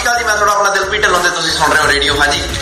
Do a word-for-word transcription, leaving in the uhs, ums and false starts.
ਅਕਾਲ ਜੀ, ਮੈਂ ਤੁਹਾਡਾ ਆਪਣਾ ਦਿਲਪ੍ਰੀਤ ਢਿੱਲੋਂ ਤੇ ਤੁਸੀਂ ਸੁਣ ਰਹੇ ਹੋ ਰੇਡੀਓ ਹਾਂਜੀ।